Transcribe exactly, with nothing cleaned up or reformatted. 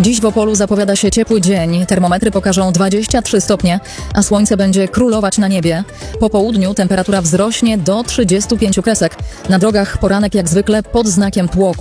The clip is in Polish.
Dziś w Opolu zapowiada się ciepły dzień. Termometry pokażą dwadzieścia trzy stopnie, a słońce będzie królować na niebie. Po południu temperatura wzrośnie do trzydziestu pięciu kresek. Na drogach poranek jak zwykle pod znakiem tłoku.